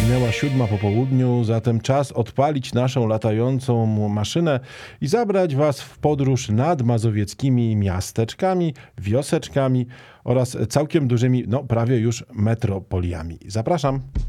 Minęła 7 po południu, zatem czas odpalić naszą latającą maszynę i zabrać Was w podróż nad mazowieckimi miasteczkami, wioseczkami oraz całkiem dużymi, no prawie już metropoliami. Zapraszam.